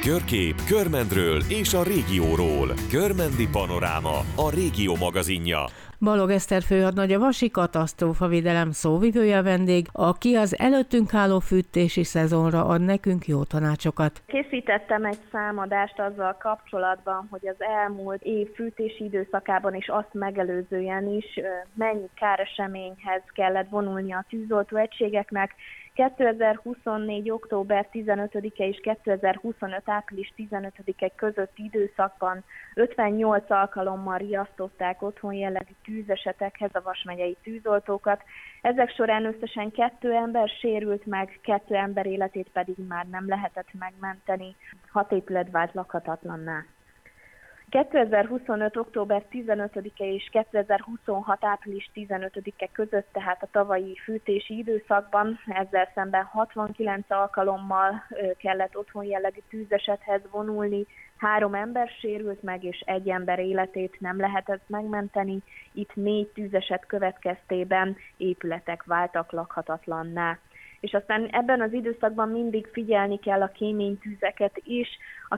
Körkép, Körmendről és a régióról. Körmendi Panoráma, a Régió magazinja. Balog Eszter főhadnagy, a Vasi Katasztrófavédelem szóvivője vendég, aki az előttünk álló fűtési szezonra ad nekünk jó tanácsokat. Készítettem egy számadást azzal kapcsolatban, hogy az elmúlt év fűtési időszakában és azt megelőzően is mennyi káreseményhez kellett vonulni a tűzoltó egységeknek. 2024. október 15-e és 2025. április 15-e közötti időszakban 58 alkalommal riasztották otthon jellegű tűzesetekhez a Vas megyei tűzoltókat. Ezek során összesen 2 ember sérült meg, 2 ember életét pedig már nem lehetett megmenteni. 6 épület vált lakhatatlanná. 2025. október 15-e és 2026. április 15-e között, tehát a tavalyi fűtési időszakban, ezzel szemben 69 alkalommal kellett otthon jellegű tűzesethez vonulni, 3 ember sérült meg, és 1 ember életét nem lehetett megmenteni. Itt 4 tűzeset következtében épületek váltak lakhatatlanná. És aztán ebben az időszakban mindig figyelni kell a kéménytűzeket is. A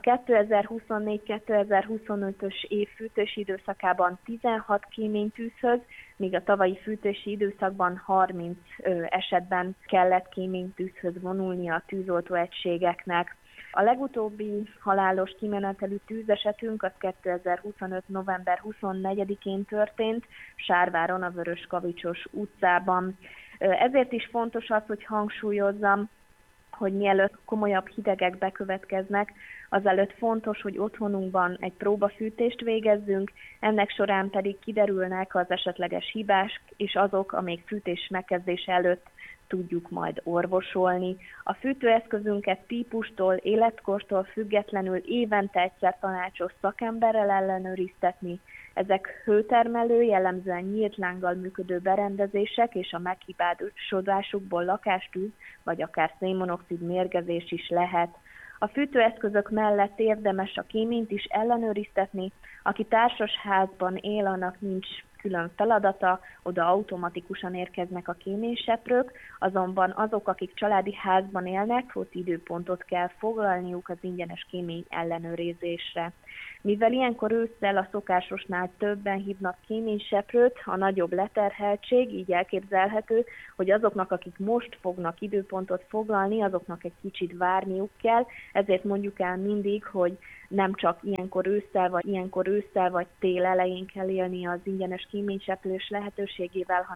2024-2025-ös év fűtési időszakában 16 kéménytűzhöz, míg a tavalyi fűtési időszakban 30 esetben kellett kéménytűzhöz vonulnia a tűzoltó egységeknek. A legutóbbi halálos kimenetelű tűzesetünk az 2025. november 24-én történt, Sárváron, a Vöröskavicsos utcában. Ezért is fontos az, hogy hangsúlyozzam, hogy mielőtt komolyabb hidegek bekövetkeznek, azelőtt fontos, hogy otthonunkban egy próbafűtést végezzünk, ennek során pedig kiderülnek az esetleges hibák, és azok, amik fűtés megkezdése előtt tudjuk majd orvosolni. A fűtőeszközünket típustól, életkortól függetlenül évente egyszer tanácsos szakemberrel ellenőriztetni. Ezek hőtermelő, jellemzően nyílt lánggal működő berendezések, és a meghibásodásukból lakástűz, vagy akár szénmonoxid mérgezés is lehet. A fűtőeszközök mellett érdemes a kéményt is ellenőriztetni. Aki társasházban él, annak nincs külön feladata, oda automatikusan érkeznek a kéményseprők, azonban azok, akik családi házban élnek, ott időpontot kell foglalniuk az ingyenes kémény ellenőrizésre. Mivel ilyenkor ősszel a szokásosnál többen hívnak kéményseprőt, a nagyobb leterheltség, így elképzelhető, hogy azoknak, akik most fognak időpontot foglalni, azoknak egy kicsit várniuk kell, ezért mondjuk el mindig, hogy nem csak ilyenkor ősszel vagy tél elején kell élni az ingyenes kéményseprős lehetőségével,